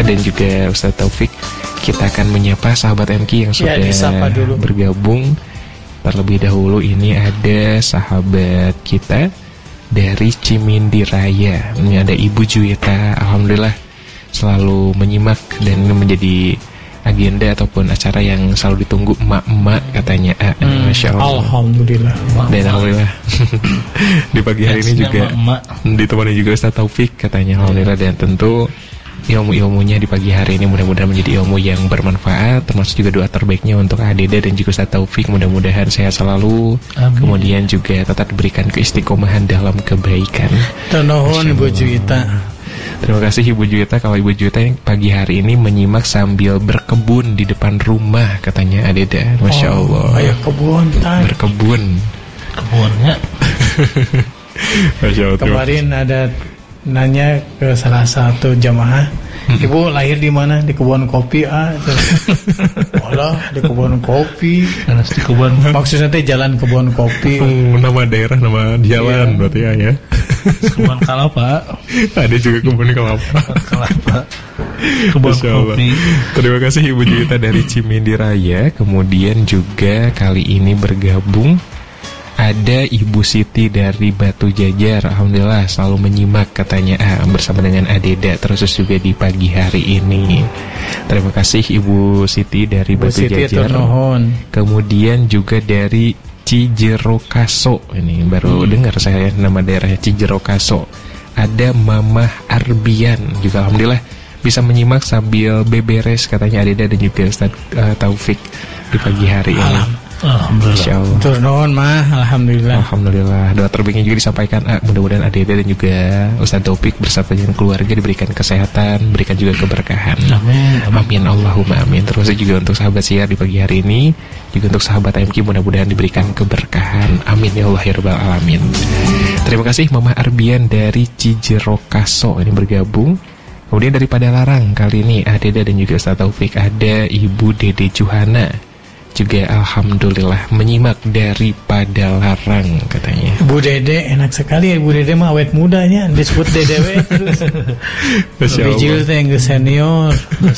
dan juga Ustaz Taufik, kita akan menyapa sahabat MQ yang sudah bergabung. Terlebih dahulu ini ada sahabat kita dari Cimindi Raya. Ini ada Ibu Juwita. Alhamdulillah selalu menyimak dan menjadi agenda ataupun acara yang selalu ditunggu emak-emak katanya. Masya Allah. Alhamdulillah. Dan alhamdulillah di pagi hari ini juga ditemani juga Ustaz Taufik katanya. Alhamdulillah, dan tentu ilmu-ilmunya di pagi hari ini mudah-mudahan menjadi ilmu yang bermanfaat, termasuk juga doa terbaiknya untuk Adeda dan juga Ustaz Taufik, mudah-mudahan sehat selalu. Amin. Kemudian juga tetap diberikan keistiqomahan dalam kebaikan. Nuhun Ibu Juwita. Terima kasih Ibu Juwita. Kalau Ibu Juwita yang pagi hari ini menyimak sambil berkebun di depan rumah katanya Adeda. Masya Allah. Ayo kebun. Berkebun. Kebunnya. Masya Allah. Kemarin ada nanya ke salah satu jamaah, Ibu lahir di mana? Di kebun kopi. Walah, di kebun kopi. Di kebun. Maksudnya teh jalan kebun kopi. Nama daerah, nama jalan berarti ya. Kebun kelapa. Ada juga kebun kelapa. Kebun kopi. Terima kasih Ibu Juwita dari Cimindi Raya. Kemudian juga kali ini bergabung ada Ibu Siti dari Batu Jajar. Alhamdulillah selalu menyimak katanya bersama dengan Adeda terus juga di pagi hari ini. Terima kasih Ibu Siti dari Batu Jajar. Kemudian juga dari Cijerokaso. Ini baru dengar saya nama daerahnya Cijerokaso. Ada Mamah Arbian juga alhamdulillah bisa menyimak sambil beberes katanya Adeda dan juga Ustaz Taufik di pagi hari ini. Alhamdulillah. Turun mah, alhamdulillah. Alhamdulillah. Doa terbaiknya juga disampaikan. Mudah-mudahan Adeda dan juga Ustaz Taufik beserta dengan keluarga diberikan kesehatan, berikan juga keberkahan. Amin. Amin. Allahumma amin. Terus juga untuk sahabat siar di pagi hari ini, juga untuk sahabat MQ mudah-mudahan diberikan keberkahan. Amin ya Allah ya Rabbal alamin. Terima kasih Mama Arbian dari Cijerokaso ini bergabung. Kemudian dari Padalarang kali ini Adeda dan juga Ustaz Taufik, ada Ibu Dede Juhana juga alhamdulillah menyimak dari Padalarang katanya. Ibu Dede enak sekali. Ibu Dede mah awet mudanya disebut Dede terus. Bijil teh yang senior.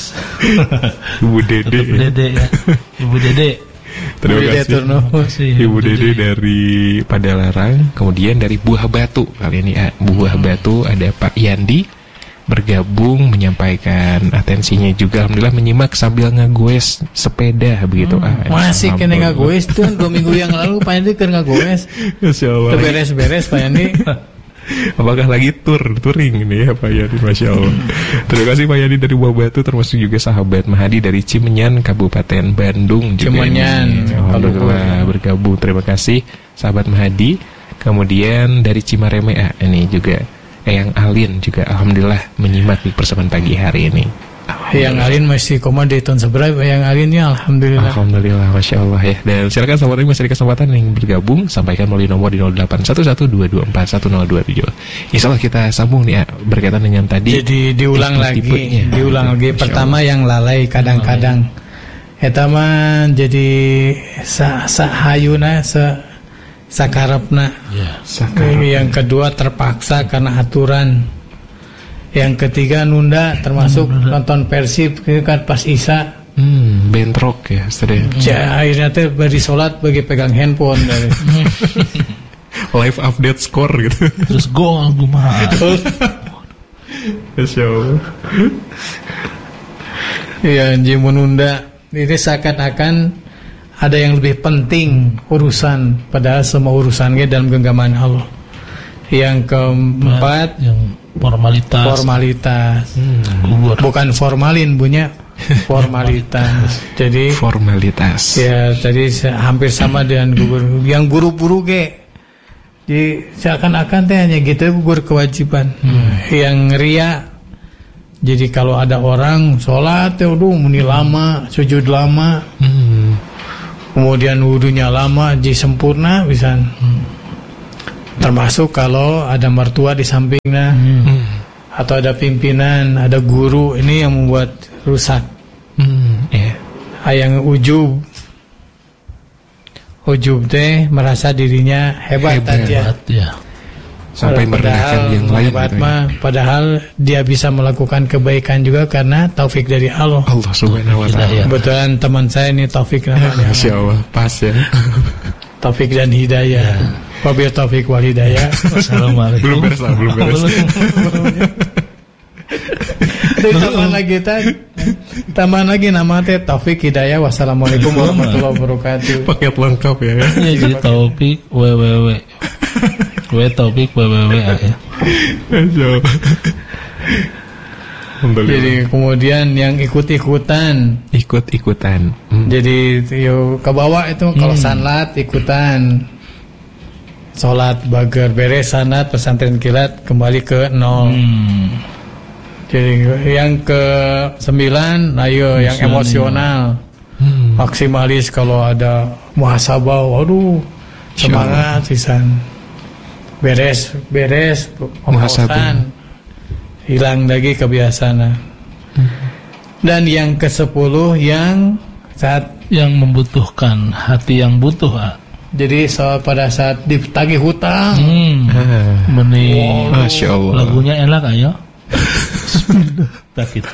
Ibu Dede. Ya. Ibu Dede. Terima kasih Ibu Dede dari Padalarang. Kemudian dari Buah Batu kali ini Buah Batu ada Pak Yandi bergabung menyampaikan atensinya juga. Alhamdulillah menyimak sambil ngagoes sepeda begitu. Masih kena ngagoes tuh 2 minggu yang lalu Pak Yandi kena ngagoes. Masyaallah. Beres-beres Pak Yandi. Apakah lagi touring ini ya Pak Yandi? Masya Allah. Terima kasih Pak Yandi dari Buah Batu, termasuk juga sahabat Mahadi dari Cimenyan Kabupaten Bandung juga. Cimenyan. Alhamdulillah bergabung. Terima kasih sahabat Mahadi. Kemudian dari Cimareme ini juga Eyang Alin juga alhamdulillah menyimak di persamaan pagi hari ini. Eyang Alin masih koma di tahun seberapa Eyang Alinnya alhamdulillah. Alhamdulillah, Masya Allah ya. Dan silakan sahabat ini masih ada kesempatan yang bergabung, sampaikan melalui nomor di 0811224127. Insya Allah kita sambung nih berkaitan dengan tadi. Jadi diulang lagi. Pertama yang lalai kadang-kadang. Eta mah jadi hayuna sakarepna. Yang kedua terpaksa karena aturan. Yang ketiga nunda, termasuk nonton Persib kan pas Isya. Bentrok ya, akhirnya teh bari sholat bagi pegang handphone dari. Live update skor gitu. Terus gol kumaha. Masya Allah. Iya, anjing menunda. Ini seakan-akan ada yang lebih penting urusan, padahal semua urusannya dalam genggaman Allah. Yang keempat yang formalitas. Bukan formalin punya formalitas. Jadi formalitas. Ya, jadi hampir sama dengan gugur. Yang buru-buru jadi seakan-akan teh hanya gitu gugur kewajiban. Yang ria. Jadi kalau ada orang sholat muni lama, sujud lama. Kemudian wudunya lama, jadi sempurna bisa. Termasuk kalau ada mertua di sampingnya, atau ada pimpinan, ada guru, ini yang membuat rusak. Yang ujub teh merasa dirinya hebat aja. sampai merendahkan yang lain gitu ya. Padahal dia bisa melakukan kebaikan juga karena taufik dari Allah. Allah Subhanahu wa taala. Kebetulan teman saya ini Taufik namanya. Masya Allah, pas ya. Taufik dan hidayah. Wabil taufik wal hidayah. Assalamualaikum. Belum beres. Tambahan lagi nama teh Taufik Hidayah. Wassalamualaikum warahmatullahi wabarakatuh. Paket lengkap ya. Ya jadi Taufik www. Taufik www ya. Jadi kemudian yang ikut-ikutan. Jadi yo ke bawah itu kalau sanlat ikutan. Salat bager beres sanat pesantren kilat kembali ke 0. Jadi yang ke-9 ayo yang emosional. Maksimalis kalau ada muhasabah, waduh semangat pisan. Beres pembahasan. Hilang lagi kebiasaan. Dan yang ke-10 yang saat yang membutuhkan, hati yang butuh. Jadi pada saat ditagih hutang. Benih. Masya Allah. Lagunya enak ayo. Tak gitu.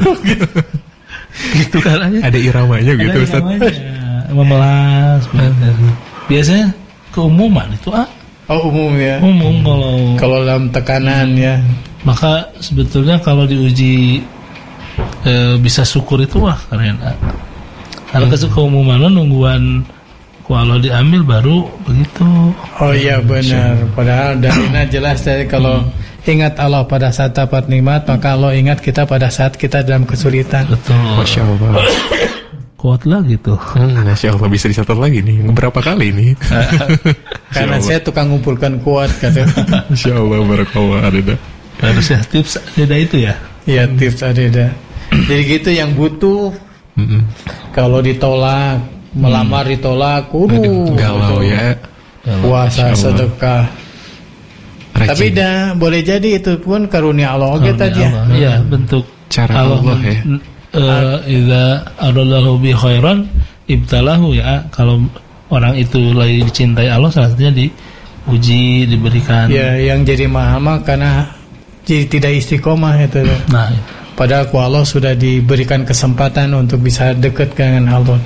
Gitu kan aja. Ada iramanya gitu Ustaz. Memelas. Biasanya keumuman itu umum ya. Umum kalau dalam tekanan ya. Maka sebetulnya kalau diuji bisa syukur itu keren. Karena keumuman nungguan kalau diambil baru begitu. Oh iya benar. Padahal dalilnya jelas dari kalau ingat Allah pada saat dapat nikmat, maka Allah ingat kita pada saat kita dalam kesulitan. Betul. Masya Allah. Kuat lah gitu. Masya Allah, bisa dicatat lagi nih. Berapa kali nih? Karena saya tukang ngumpulkan kuat kata. Masya Allah, barakallah Adeda. Harusnya tips Adeda itu ya. Iya tips Adeda. Jadi gitu yang butuh. Kalau ditolak, melamar ditolak, galau ya. Puasa sedekah. Tapi dah boleh jadi itu pun karunia Allah oke tadi ya. Iya, bentuk cara Allah ya. Idza aradallahu bi khairan ibtalahu ya. Kalau orang itu lagi dicintai Allah, salah satunya diuji, diberikan. Ya, yang jadi mahal karena jadi tidak istiqomah itu. Nah, padahal Allah sudah diberikan kesempatan untuk bisa dekat dengan Allah.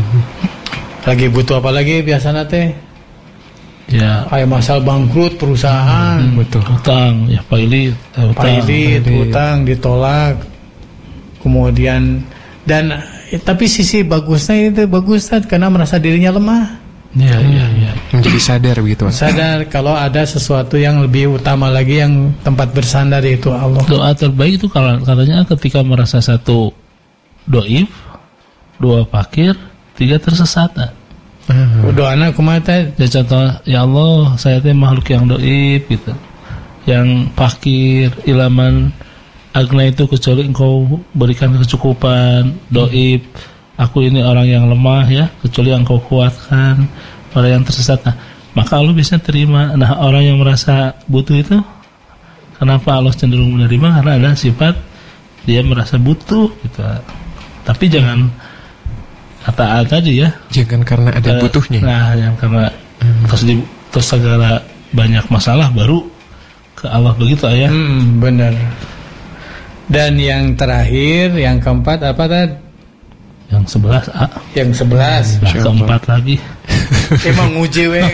Lagi butuh apa lagi biasanya teh? Ya, kayak masalah bangkrut perusahaan, betul. Hutang, ya pailit, hutang ditolak. Kemudian tapi sisi bagusnya itu bagus karena merasa dirinya lemah. Iya. Menjadi sadar begitu. Sadar kalau ada sesuatu yang lebih utama lagi yang tempat bersandar yaitu Allah. Doa terbaik itu kalau katanya ketika merasa 1 doif, 2 fakir, 3 tersesat. Doanya kumaha teh? Ya contoh, ya Allah, saya teh makhluk yang doif gitu. Yang fakir, ilaman agna itu kecuali Engkau berikan kecukupan, doif. Aku ini orang yang lemah ya, kecuali Engkau kuatkan. Orang yang tersesat, maka Allah bisa terima. Nah, orang yang merasa butuh itu, kenapa Allah cenderung menerima? Karena ada sifat dia merasa butuh gitu. Tapi jangan kata tadi ya, jangan karena ada butuhnya. Nah, yang karena terus segala banyak masalah baru ke Allah begitu ya. Benar. Dan yang terakhir, yang keempat apa tadi? Yang 11 Yang 11. Nah, keempat lagi. Emang nguji we.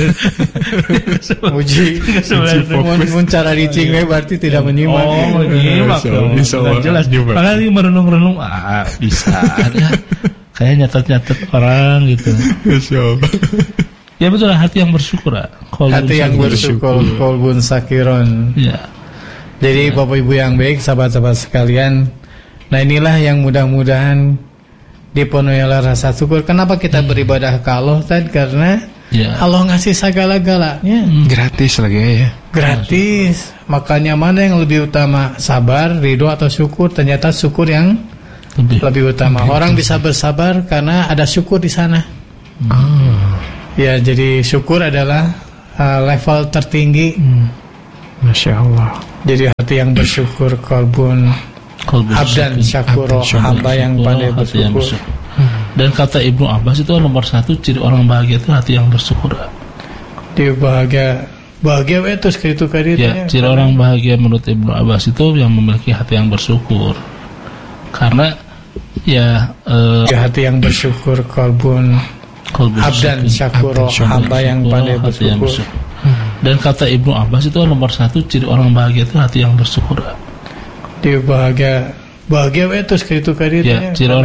Nguji. Mun cara dicing we berarti tidak menyimak. Oh, menyimak. Jelas. Makanya merenung-renung bisa ya. Kayak nyatet-nyatet orang gitu. Masya Allah. Ya betul, hati yang bersyukur. Hati yang bersyukur, kolbun sakiron. Ya. Jadi Bapak Ibu yang baik, sahabat-sahabat sekalian, nah inilah yang mudah-mudahan dipenuhi oleh rasa syukur. Kenapa kita beribadah ke Allah tadi? Karena Allah ngasih segala-galanya. Gratis lagi ya. Gratis. Makanya mana yang lebih utama, sabar, ridho atau syukur? Ternyata syukur yang lebih utama. Orang bisa bersabar karena ada syukur di sana. Ya, jadi syukur adalah level tertinggi. Masya Allah. Jadi hati yang bersyukur, kolbun abdan syakuro, hamba yang pandai bersyukur. Dan kata Ibnu Abbas itu nomor 1 ciri orang bahagia itu hati yang bersyukur. Dia bahagia bahagia itu sekali itu kali Ya, ciri orang bahagia menurut Ibnu Abbas itu yang memiliki hati yang bersyukur. Karena ya hati yang bersyukur, kalbun abdan syakuro, hamba yang pandai bersyukur. Dan kata Ibnu Abbas itu nomor 1 ciri orang bahagia itu hati yang bersyukur. Dia bahagia itu sekali itu kali Ya, ciri orang